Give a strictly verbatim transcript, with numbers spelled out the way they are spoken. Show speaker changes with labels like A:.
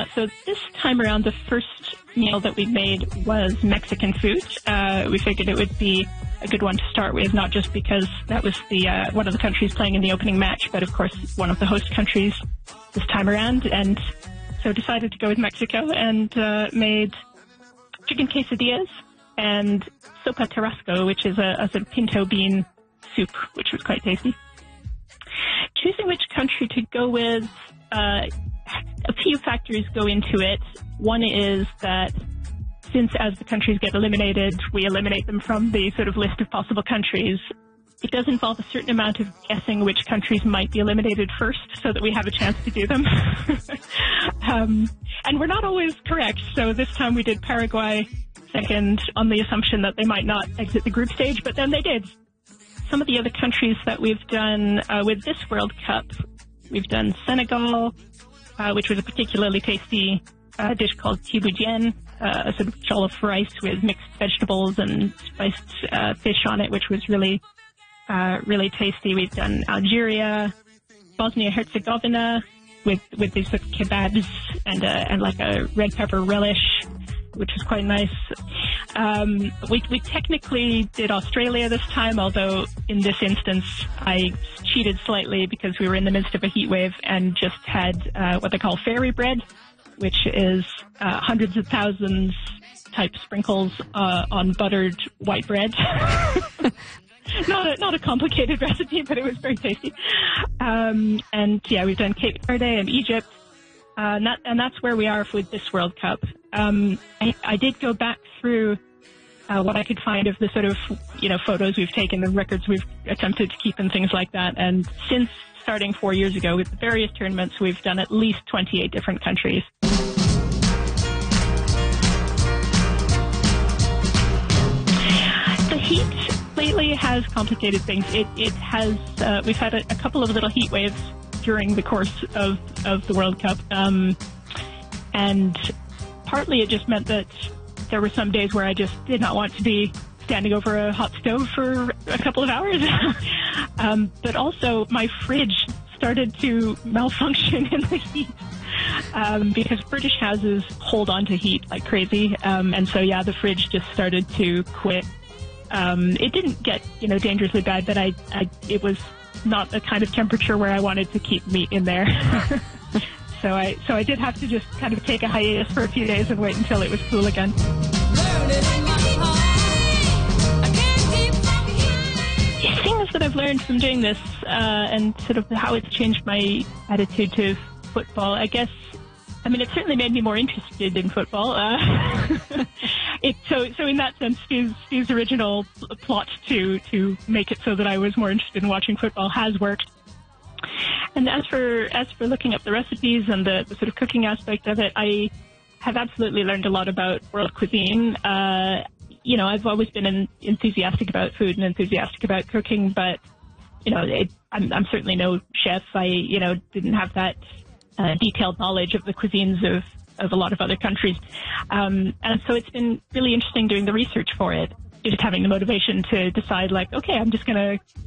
A: so this time around, the first meal that we made was Mexican food. Uh, we figured it would be a good one to start with, not just because that was the uh, one of the countries playing in the opening match, but of course one of the host countries this time around. And so decided to go with Mexico and uh, made chicken quesadillas and sopa tarasco, which is a, a sort of pinto bean soup, which was quite tasty. Choosing which country to go with, uh, a few factors go into it. One is that since as the countries get eliminated, we eliminate them from the sort of list of possible countries, it does involve a certain amount of guessing which countries might be eliminated first so that we have a chance to do them. um, and we're not always correct. So this time we did Paraguay second on the assumption that they might not exit the group stage, but then they did. Some of the other countries that we've done uh, with this World Cup, we've done Senegal, uh, which was a particularly tasty uh, dish called tiboudienne, uh, a sort of jollof rice with mixed vegetables and spiced uh, fish on it, which was really, uh, really tasty. We've done Algeria, Bosnia-Herzegovina with with these sort of kebabs and uh, and like a red pepper relish, which was quite nice. Um, we, we technically did Australia this time, although in this instance I cheated slightly because we were in the midst of a heat wave and just had uh, what they call fairy bread, which is uh, hundreds of thousands type sprinkles uh, on buttered white bread. Not a, not a complicated recipe, but it was very tasty. Um, and yeah, we've done Cape Verde and Egypt. Uh, and, that, and that's where we are with this World Cup. Um, I, I did go back through uh, what I could find of the sort of, you know, photos we've taken and records we've attempted to keep and things like that. And since starting four years ago with the various tournaments, we've done at least twenty-eight different countries. The heat lately has complicated things. It, it has, uh, we've had a, a couple of little heat waves during the course of, of the World Cup. Um, and partly it just meant that there were some days where I just did not want to be standing over a hot stove for a couple of hours. um, but also my fridge started to malfunction in the heat. Um, because British houses hold on to heat like crazy. Um, and so, yeah, the fridge just started to quit. Um, it didn't get, you know, dangerously bad, but I, I, it was not the kind of temperature where I wanted to keep meat in there. so I, so I did have to just kind of take a hiatus for a few days and wait until it was cool again. Things that I've learned from doing this, uh, and sort of how it's changed my attitude to football, I guess, I mean, it certainly made me more interested in football. Uh, it, so, so in that sense, Stu's, Stu's original plot to, to make it so that I was more interested in watching football has worked. And as for, as for looking up the recipes and the, the sort of cooking aspect of it, I have absolutely learned a lot about world cuisine. Uh, you know, I've always been an, enthusiastic about food and enthusiastic about cooking, but, you know, it, I'm, I'm certainly no chef. I, you know, didn't have that Uh, detailed knowledge of the cuisines of, of a lot of other countries. Um, and so it's been really interesting doing the research for it, just having the motivation to decide, like, okay, I'm just going to